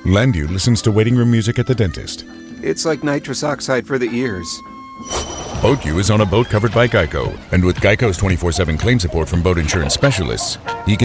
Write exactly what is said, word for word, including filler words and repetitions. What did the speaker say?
Landu listens to waiting room music at the dentist. It's like nitrous oxide for the ears. BoatU is on a boat covered by Geico. And with Geico's twenty-four seven claim support from boat insurance specialists, he can